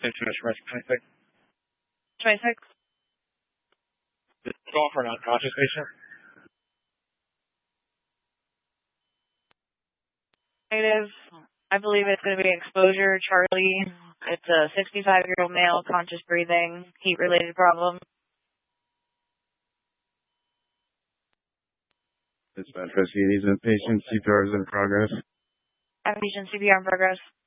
Information 26. 26. Call for an unconscious patient. Negative. I believe it's going to be exposure, Charlie. It's a 65-year-old male, conscious breathing, heat-related problem. Dispatch rescue needs a patient. CPR is in progress. Patient CPR in progress.